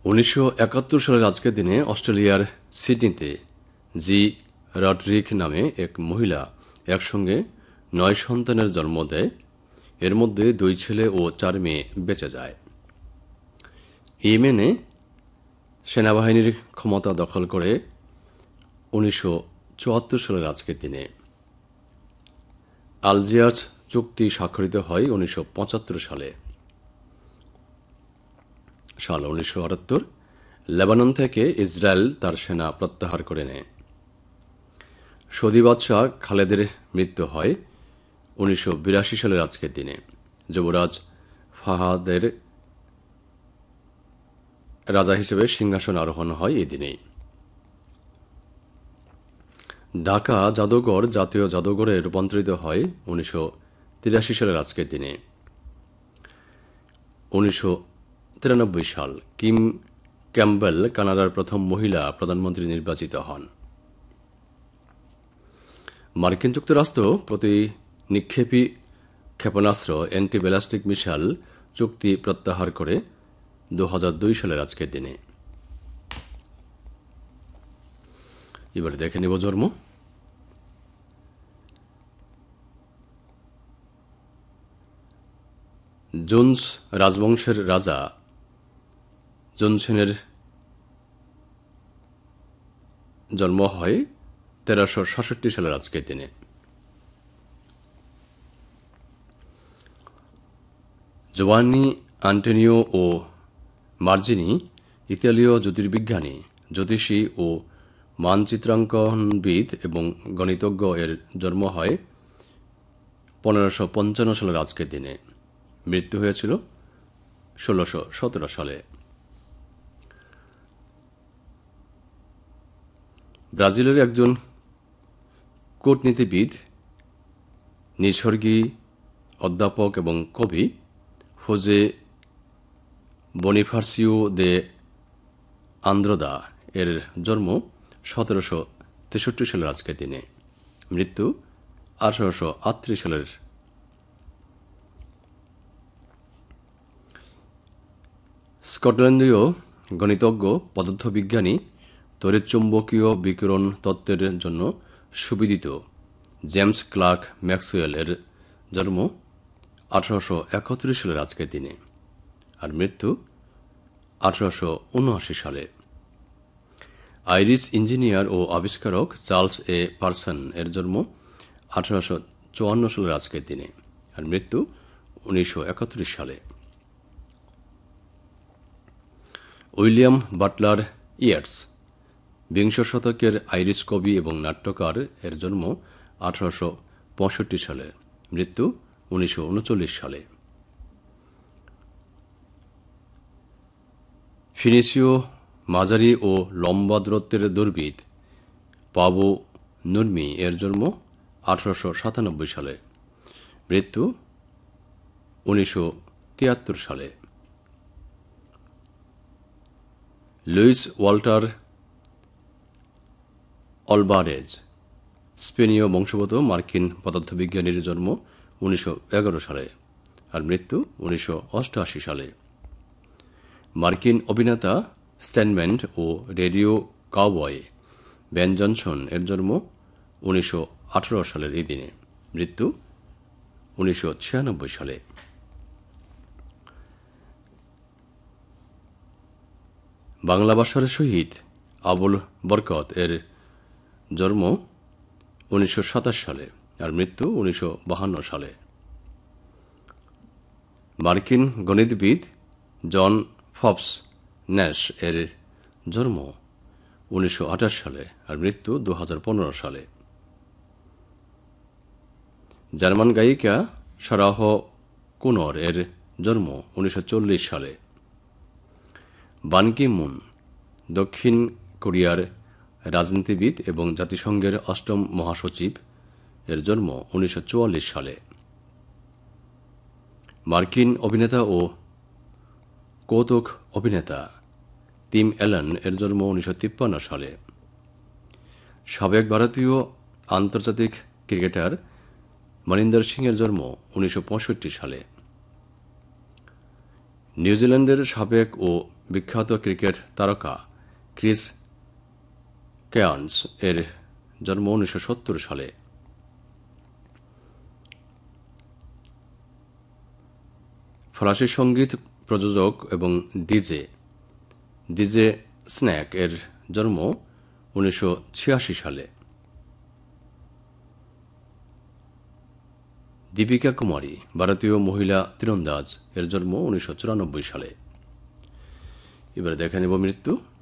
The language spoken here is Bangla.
1971 সালের আজকের দিনে অস্ট্রেলিয়ার সিডনিতে জি রডরিক নামে এক মহিলা একসঙ্গে 9 সন্তানের জন্ম দেয়। এর মধ্যে 2 ছেলে ও 4 মেয়ে বেঁচে যায়। ইয়েমেনে সেনাবাহিনীর ক্ষমতা দখল করে 1974 সালের আজকের দিনে আলজিয়ার্স চুক্তি স্বাক্ষরিত হয় 1975 সালে। 1978 লেবানন থেকে ইসরায়েল তার সেনা প্রত্যাহার করে নেয়। সৌদি বাদশাহ খালেদের মৃত্যু হয় 1982 সালের আজকের দিনে। যুবরাজ ফাহাদের রাজা হিসেবে সিংহাসন আরোহণ হয় এই দিনেই। ঢাকা জাদুঘর জাতীয় জাদুঘরে রূপান্তরিত হয় 1983 সালের আজকের দিনে। 1993 সাল কিম ক্যাম্বেল কানাডার প্রথম মহিলা প্রধানমন্ত্রী নির্বাচিত হন। মার্কিন যুক্তরাষ্ট্র প্রতি নিক্ষেপী ক্ষেপণাস্ত্র অ্যান্টি ব্যালিস্টিক মিসাইল চুক্তি প্রত্যাহার করে 2002 সালের আজকের দিনে। এবারে দেখে নেব জন্ম। জুনস রাজবংশের রাজা জুনসেনের জন্ম হয় 1367 সালের আজকের দিনে। জোভান্নি আন্টোনিও ও মার্জিনি ইতালীয় জ্যোতির্বিজ্ঞানী, জ্যোতিষী ও মানচিত্রাঙ্কনবিদ এবং গণিতজ্ঞ। এর জন্ম হয় 1555 সালের আজকের দিনে। মৃত্যু হয়েছিল 1617 সালে। ব্রাজিলের একজন কূটনীতিবিদ, নিসর্গী, অধ্যাপক এবং কবি হোজে বনিফাসিও দে আন্দ্রোদা এর জন্ম 1763 সালের আজকের দিনে। মৃত্যু 1838 সালের। স্কটল্যান্ডীয় গণিতজ্ঞ, পদার্থবিজ্ঞানী, তড়িৎচুম্বকীয় বিকিরণ তত্ত্বের জন্য সুবিদিত জেমস ক্লার্ক ম্যাক্সওয়েল এর জন্ম 1831 সালের আজকের দিনে। আর মৃত্যু 1879 সালে। আইরিশ ইঞ্জিনিয়ার ও আবিষ্কারক চার্লস এ পারসন এর জন্ম 1854 সালের আজকের দিনে। আর মৃত্যু 1931 সালে। উইলিয়াম বাটলার ইয়েটস, বিংশ শতকের আইরিশ কবি এবং নাট্যকার। এর জন্ম 1865 সালে। মৃত্যু 1939 সালে। ফিনিশীয় মাঝারি ও লম্বা দূরত্বের দৌড়বিদ পাবো নুরমি এর জন্ম 1897 সালে। মৃত্যু 1973 সালে। লুইস ওয়াল্টার অলবারেজ, স্পেনীয় বংশোদ্ভূত মার্কিন পদার্থবিজ্ঞানীর জন্ম 1911 সালে। আর মৃত্যু 1988 সালে। মার্কিন অভিনেতা, স্ট্যান্টম্যান ও রেডিও কাউবয় বেন জনসন এর জন্ম 1918 সালের এই দিনে। মৃত্যু 1996 সালে। বাংলা ভাষার শহীদ আবুল বরকত এর জন্ম 1927 সালে। আর মৃত্যু 1952 সালে। মার্কিন গণিতবিদ জন ফবস ন্যাশ এর জন্ম 1928 সালে। আর মৃত্যু 2015 সালে। জার্মান গায়িকা সারাহ কুনর এর জন্ম 1940 সালে। বান কি মুন, দক্ষিণ কোরিয়ার রাজনীতিবিদ এবং জাতিসংঘের 8ম মহাসচিব। এর জন্ম 1944 সালে। মার্কিন অভিনেতা ও কৌতুক অভিনেতা টিম অ্যালান এর জন্ম 1953 সালে। সাবেক ভারতীয় আন্তর্জাতিক ক্রিকেটার মনিন্দর সিং এর জন্ম 1965 সালে। নিউজিল্যান্ডের সাবেক ও বিখ্যাত ক্রিকেট তারকা ক্রিস কেয়ার্নস এর জন্ম 1970 সালে। ফরাসি সঙ্গীত প্রযোজক এবং ডিজে স্ন্যাক এর জন্ম 1986 সালে। দীপিকা কুমারী, ভারতীয় মহিলা তীরন্দাজ, এর জন্ম 1994 সালে। এবারে দেখে নেব মৃত্যু।